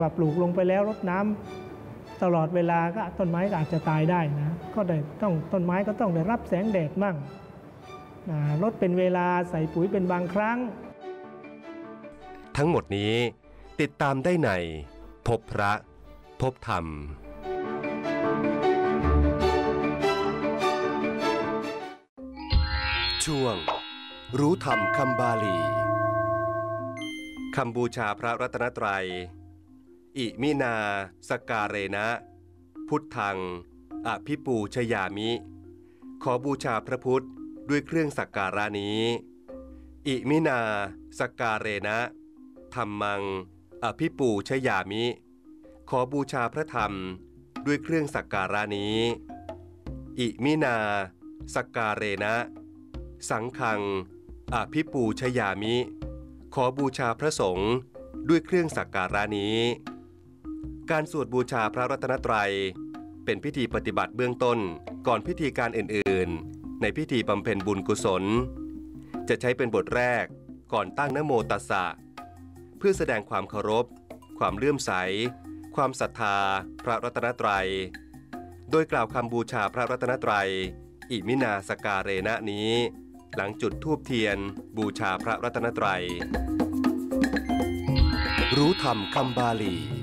ว่าปลูกลงไปแล้วรดน้ำตลอดเวลาก็ต้นไม้ก็อาจจะตายได้นะก็ได้ต้นไม้ก็ต้องได้รับแสงแดดมั่งรดเป็นเวลาใส่ปุ๋ยเป็นบางครั้งทั้งหมดนี้ติดตามได้ในพบพระพบธรรมช่วงรู้ธรรมคำบาลีคำบูชาพระรัตนตรัยอิมินาสการเรนะพุทธังอภิปูชยามิขอบูชาพระพุทธด้วยเครื่องสักการะนี้อิมินาสการเรนะธัมมังอภิปูชยามิขอบูชาพระธรรมด้วยเครื่องสักการะนี้อิมินาสการเรนะสังฆังอภิปูชยามิขอบูชาพระสงฆ์ด้วยเครื่องสักการะนี้การสวดบูชาพระรัตนตรัยเป็นพิธีปฏิบัติเบื้องต้นก่อนพิธีการอื่นๆในพิธีบำเพ็ญบุญกุศลจะใช้เป็นบทแรกก่อนตั้งนะโมตัสสะเพื่อแสดงความเคารพความเลื่อมใสความศรัทธาพระรัตนตรัยโดยกล่าวคำบูชาพระรัตนตรัยอิมินาสการเรนะนี้หลังจุดธูปเทียนบูชาพระรัตนตรัยรู้ธรรมคำบาลี